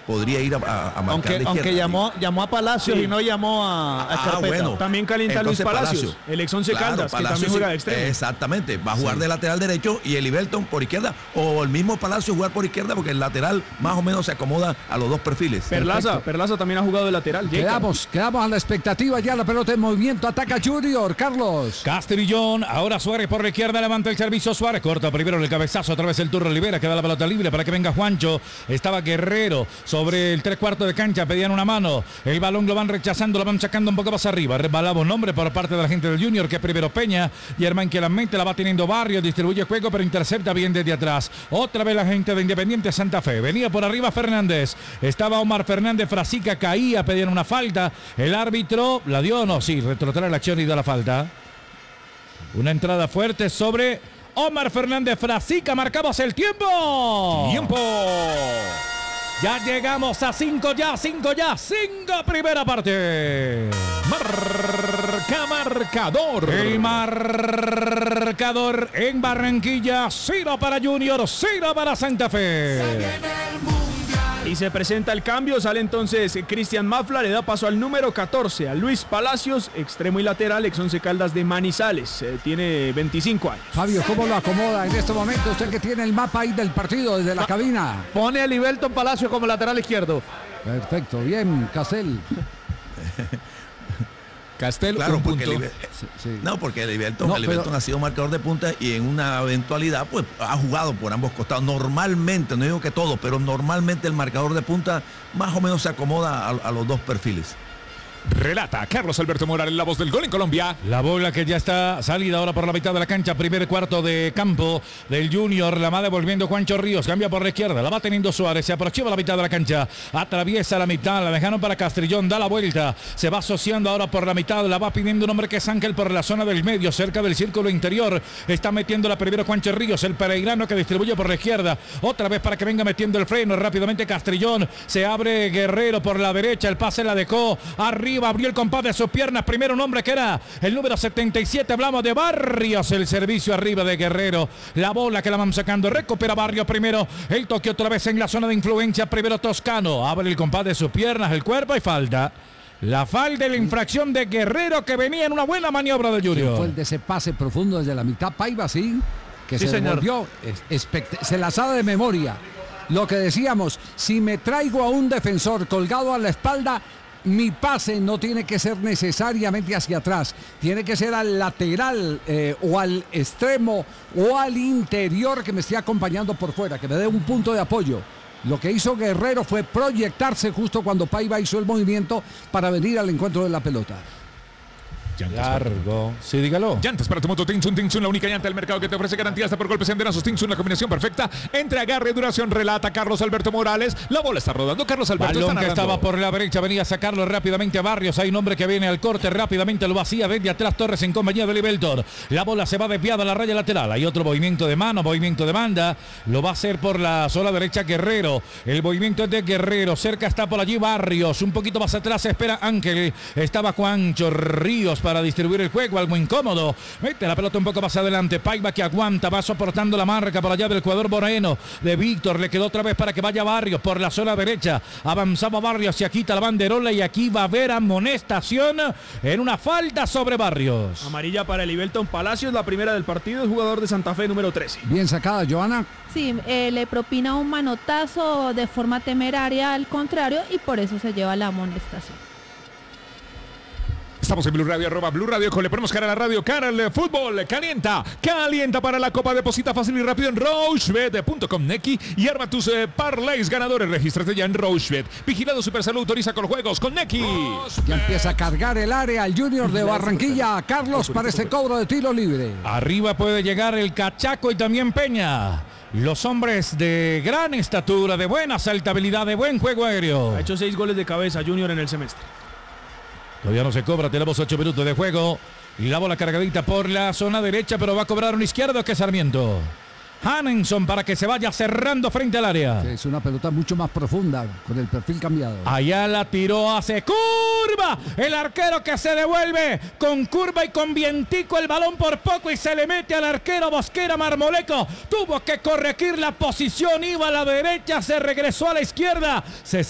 podría ir a marcar de aunque llamó a Palacios y no llamó a Escarpeta. Bueno, también calienta Luis Palacios, el ex Once Caldas, que también juega de extremo. Exactamente, va a jugar de lateral derecho y el Iberton por izquierda, o el mismo Palacios jugar por izquierda, porque el lateral más o menos se acomoda a los dos perfiles. Perlaza también ha jugado de lateral. Quedamos a la expectativa, ya la pelota en movimiento, ataca Junior, Carlos. Castrillón, ahora Suárez por la izquierda, levanta el servicio, Suárez corta primero el cabezazo, otra vez el turno libera, queda la pelota libre para que venga Juancho, estaba Guerrero sobre el 3/4 de cancha, pedían una mano, el balón lo van rechazando, lo van sacando un poco más arriba, resbalaba un nombre por parte de la gente del Junior, que es primero Peña, y Germán que la mente la va teniendo Barrios, distribuye juego, pero intercepta bien desde atrás, otra vez la gente de Independiente Santa Fe, venía por arriba Fernández, estaba Omar Fernández, Frasica caía, pedían una falta, el árbitro la dio, no, sí, retrotrae la acción y da la falta, una entrada fuerte sobre Omar Fernández, Frasica, marcamos el tiempo. Ya llegamos a 5 primera parte. Marcador. El marcador en Barranquilla, 0 para Junior, 0 para Santa Fe. Y se presenta el cambio, sale entonces Cristian Mafla, le da paso al número 14, a Luis Palacios, extremo y lateral, ex Once Caldas de Manizales, tiene 25 años. Fabio, ¿cómo lo acomoda en este momento? Usted que tiene el mapa ahí del partido desde la cabina. Pone a Iberton Palacios como lateral izquierdo. Perfecto, bien, Castel. Castel, claro, un punto. Porque el Iberton ha sido marcador de punta y en una eventualidad pues ha jugado por ambos costados. Normalmente, no digo que todo, pero normalmente el marcador de punta más o menos se acomoda a los dos perfiles. Relata Carlos Alberto Morales, la voz del gol en Colombia. La bola que ya está salida ahora por la mitad de la cancha, primer cuarto de campo del Junior, la va devolviendo Juancho Ríos, cambia por la izquierda, la va teniendo Suárez, se aproxima a la mitad de la cancha, atraviesa la mitad, la dejaron para Castrillón, da la vuelta, se va asociando ahora por la mitad, la va pidiendo un hombre que es Ángel por la zona del medio, cerca del círculo interior, está metiendo la primera Juancho Ríos, el peregrino que distribuye por la izquierda, otra vez para que venga metiendo el freno, rápidamente Castrillón, se abre Guerrero por la derecha, el pase la dejó arriba, abrió el compás de sus piernas, primero un hombre que era el número 77, hablamos de Barrios, el servicio arriba de Guerrero, la bola que la van sacando, recupera Barrios primero, el toque otra vez en la zona de influencia, primero Toscano, abre el compás de sus piernas, el cuerpo y falta. La falta de la infracción de Guerrero que venía en una buena maniobra del Junior. Fue el de ese pase profundo desde la mitad, Paiva, sí, que sí, se devolvió, se la sabe de memoria. Lo que decíamos, si me traigo a un defensor colgado a la espalda, mi pase no tiene que ser necesariamente hacia atrás, tiene que ser al lateral o al extremo o al interior que me esté acompañando por fuera, que me dé un punto de apoyo. Lo que hizo Guerrero fue proyectarse justo cuando Paiva hizo el movimiento para venir al encuentro de la pelota. Largo. Sí, dígalo. Llantas para tu moto Tinsun, la única llanta del mercado que te ofrece garantía hasta por golpes enderazos. Tinsun, la combinación perfecta entre agarre y duración. Relata Carlos Alberto Morales. La bola está rodando. Carlos Alberto balón que estaba por la derecha, venía a sacarlo rápidamente a Barrios. Hay un hombre que viene al corte rápidamente, lo vacía desde atrás Torres en compañía de Iberton. La bola se va desviada a la raya lateral. Hay otro movimiento de mano, movimiento de banda. Lo va a hacer por la sola derecha Guerrero. El movimiento es de Guerrero. Cerca está por allí Barrios. Un poquito más atrás espera Ángel. Estaba Juancho Ríos para distribuir el juego, algo incómodo, mete la pelota un poco más adelante, Paiva que aguanta, va soportando la marca por allá del jugador Moreno, de Víctor, le quedó otra vez para que vaya Barrios por la zona derecha, avanzaba Barrios, se quita la banderola y aquí va a haber amonestación en una falta sobre Barrios. Amarilla para el Iberton Palacios, la primera del partido, el jugador de Santa Fe número 13. Bien sacada, Joana. Sí, le propina un manotazo de forma temeraria al contrario y por eso se lleva la amonestación. Estamos en Blue Radio, @Blue Radio, le ponemos cara a la radio, cara al fútbol, calienta para la Copa, deposita fácil y rápido en rochebet.com, Neki, y arma tus parlays ganadores, regístrate ya en Rochebet, vigilado Supersalud, autoriza con juegos con Neki. Ya empieza a cargar el área al Junior de Barranquilla, Carlos, para este cobro de tiro libre. Arriba puede llegar el Cachaco y también Peña. Los hombres de gran estatura, de buena saltabilidad, de buen juego aéreo. Ha hecho 6 goles de cabeza Junior en el semestre. Todavía no se cobra, tenemos 8 minutos de juego. Y la bola cargadita por la zona derecha, pero va a cobrar un izquierdo que es Sarmiento. Hanenson para que se vaya cerrando frente al área. Es una pelota mucho más profunda, con el perfil cambiado. Allá la tiró, hace curva. El arquero que se devuelve con curva y con vientico el balón por poco y se le mete al arquero Bosquera Marmoleco. Tuvo que corregir la posición, iba a la derecha, se regresó a la izquierda. Se